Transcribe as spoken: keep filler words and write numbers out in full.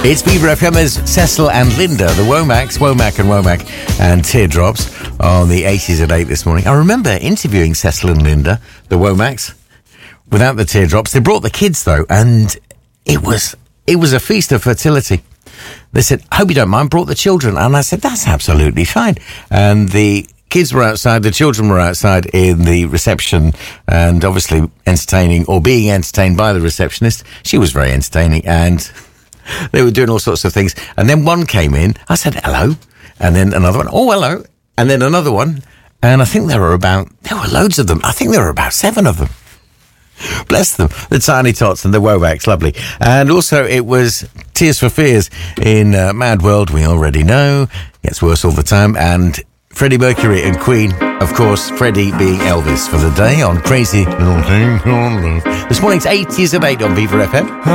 It's Viva F M as Cecil and Linda, the Womacs, Womack and Womack, and Teardrops on the eighties at eight this morning. I remember interviewing Cecil and Linda, the Womacs, without the teardrops. They brought the kids, though, and it was it was a feast of fertility. They said, I hope you don't mind, brought the children. And I said, that's absolutely fine. And the kids were outside, the children were outside in the reception and obviously entertaining or being entertained by the receptionist. She was very entertaining and they were doing all sorts of things. And then one came in. I said, hello. And then another one. Oh, hello. And then another one. And I think there were about, there were loads of them. I think there were about seven of them. Bless them. The Tiny Tots and the Womacs. Lovely. And also it was Tears for Fears in uh, Mad World. We already know. Gets worse all the time. And Freddie Mercury and Queen. Of course, Freddie being Elvis for the day on Crazy Little Thing Called Love. This morning's eighties at eight on Viva F M.